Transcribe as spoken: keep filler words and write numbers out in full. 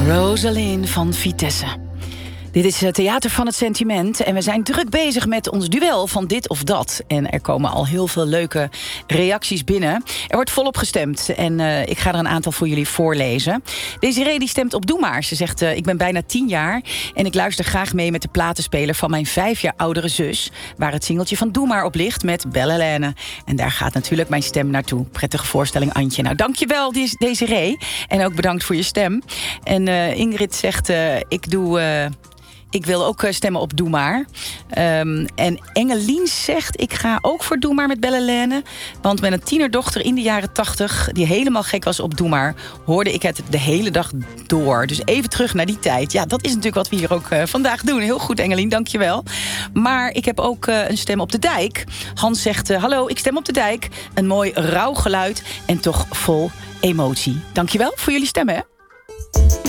Rosalind van Vitesse. Dit is het Theater van het Sentiment en we zijn druk bezig met ons duel van dit of dat. En er komen al heel veel leuke reacties binnen. Er wordt volop gestemd en uh, ik ga er een aantal voor jullie voorlezen. Desiree die stemt op Doe maar. Ze zegt, uh, ik ben bijna tien jaar en ik luister graag mee met de platenspeler van mijn vijf jaar oudere zus, waar het singeltje van Doe maar op ligt met Belle Helene. En daar gaat natuurlijk mijn stem naartoe. Prettige voorstelling, Antje. Nou, dankjewel Desiree. En ook bedankt voor je stem. En uh, Ingrid zegt, uh, ik doe... Uh, Ik wil ook stemmen op Doe maar. Um, en Engelien zegt, ik ga ook voor Doe maar met Belle Helene. Want met een tienerdochter in de jaren tachtig, die helemaal gek was op Doe maar, hoorde ik het de hele dag door. Dus even terug naar die tijd. Ja, dat is natuurlijk wat we hier ook uh, vandaag doen. Heel goed, Engelien, dankjewel. Maar ik heb ook uh, een stem op de dijk. Hans zegt, uh, hallo, ik stem op de dijk. Een mooi rauw geluid en toch vol emotie. Dankjewel voor jullie stemmen, hè?